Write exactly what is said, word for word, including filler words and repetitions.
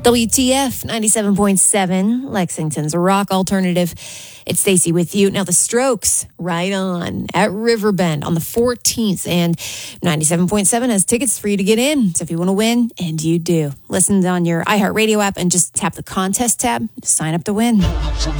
W T F ninety-seven point seven, Lexington's rock alternative. It's Stacey with you. Now, the Strokes, right on, at Riverbend on the fourteenth. And ninety-seven point seven has tickets for you to get in. So if you want to win, and you do, listen on your iHeartRadio app and just tap the contest tab to sign up to win.